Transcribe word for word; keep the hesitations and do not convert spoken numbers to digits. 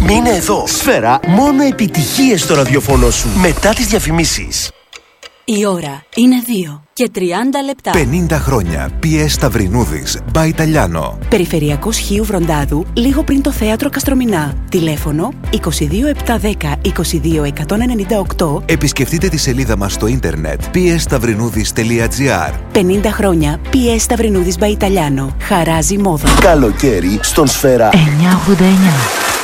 Μείνε εδώ. Σφαίρα, μόνο επιτυχίες στο ραδιοφωνό σου. Μετά τις διαφημίσεις. Η ώρα είναι δύο και τριάντα λεπτά. πενήντα χρόνια. πι ες Σταυρινούδης, By Italiano. Περιφερειακός Χίου Βροντάδου, λίγο πριν το θέατρο Καστρομηνά. Τηλέφωνο είκοσι δύο επτακόσια δέκα είκοσι δύο εκατόν ενενήντα οκτώ. Επισκεφτείτε τη σελίδα μας στο ίντερνετ πι ες σταυρινούδης τελεία τζι άρ. πενήντα χρόνια πι ες Σταυρινούδης By Italiano. Χαράζει μόδα. Καλοκαίρι στον Σφαίρα. εννιακόσια ογδόντα εννιά.